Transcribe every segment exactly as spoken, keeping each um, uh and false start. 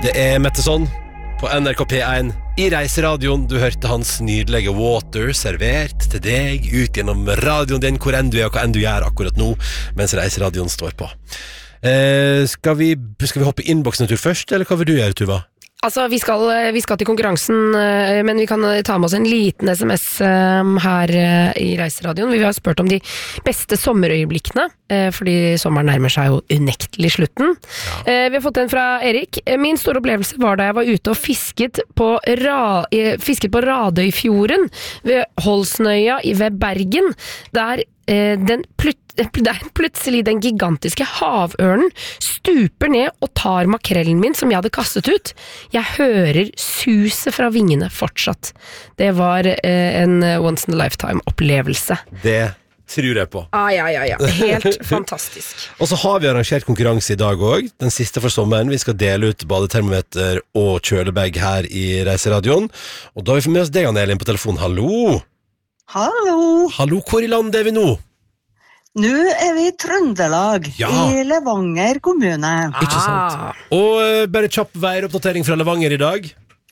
Det er Metteson på N R K P one I Reiseradioen. Du hørte hans nydelige Water servert til deg ut gjennom radioen din, hvor enn du er og hva enn du gjør akkurat nå, mens Reiseradioen står på. Eh, skal, vi, skal vi hoppe i innboksen en tur først, eller hva vil du gjøre, Tuva? Altså, vi skal, vi skal til konkurransen, men vi kan ta med oss en liten sms her i Reiseradioen. Vi har spurt om de beste sommerøyeblikkene, fordi sommeren nærmer seg jo unektelig slutten. Ja. Vi har fått en fra Erik. Min store opplevelse var da jeg var ute og fisket på, Ra, fisket på Radøyfjorden ved Holsnøya ved Bergen, der den plut der plutselig den gigantiske havørnen stuper ned og tar makrellen min som jeg hadde kastet ut. Jeg hører suset fra vingene fortsatt. Det var eh, en once in a lifetime opplevelse. Det tror jeg på. Ah, ja, ja, ja. Helt fantastisk. Og så har vi arrangert konkurranse i dag også, den siste for sommeren. Vi skal dele ut badetermometer og kjølebag her i Reiseradioen. Og da har vi fått med oss deg, Anne-Elin, på telefon. Hallo! Hallo! Hallo, hvor i landet er vi nå? Nå er vi i Trøndelag, ja. I Levanger kommune. Ah. Ikke sant. Og uh, bare kjapp væroppdatering fra Levanger i dag.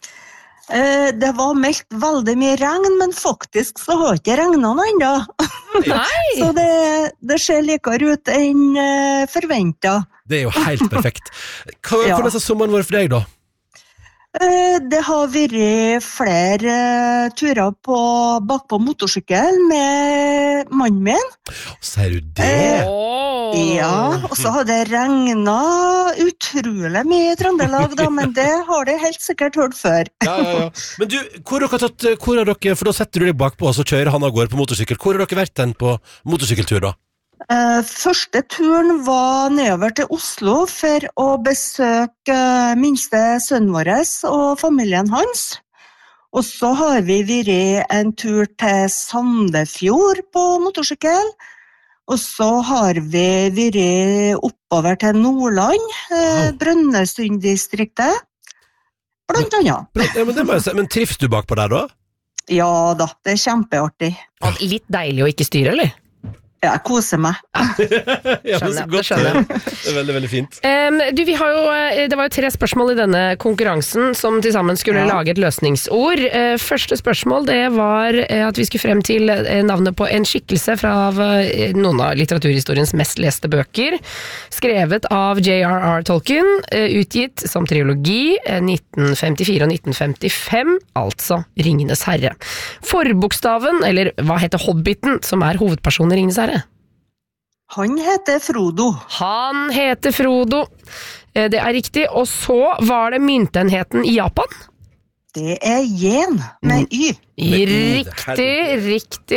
Uh, det var meldt veldig mye regn, men faktisk så har ikke regnet noe enda. Nei! Så det, det ser likere ut enn uh, forventet. Det er jo helt perfekt. Hva, ja. Hvordan har sommeren vært for deg da? Uh, det har vært flere uh, turer på, bak på motorsykkel med mannen min. Sier du det? Uh, ja, og så har det regnet utrolig mye i Trøndelag da, men det har det helt sikkert hørt før. Ja, ja, ja. Men du, hvor har dere tatt, hvor har dere, for da setter du deg bakpå, og så kjører han av gårde på motorsykkel. Hvor har dere vært den på motorsykkeltur da? Uh, første turen var nedover til Oslo for å besøke uh, minste sønnen vår og familien hans. Og så har vi vært en tur til Sandefjord på motorsykkel. Og så har vi vært oppover til Nordland, uh, wow. Brønnøysunddistriktet, blant annet. Ja, men, det må jeg si. Men trives du bakpå der da? Ja da, det er kjempeartig. Og litt deilig å ikke styre, eller? Ja, jeg koser meg. Ja, skjønner, det, skjønner. Det er veldig, veldig fint. Um, du, vi har jo, det var jo tre spørsmål i denne konkurransen som til sammen skulle ja. lage et løsningsord. Uh, første spørsmål, det var at vi skulle frem til navnet på en skikkelse fra noen av litteraturhistoriens mest leste bøker, skrevet av J R R Tolkien, uh, utgitt som trilogi uh, nitten femtifire og nitten femtifem, altså Ringenes Herre. Forbokstaven, eller hva heter Hobbiten, som er hovedpersonen i Ringenes Herre? Han heter Frodo. Han heter Frodo. Det er riktig. Og så var det myntenheten i Japan. Det er yen med y. Riktig, riktig.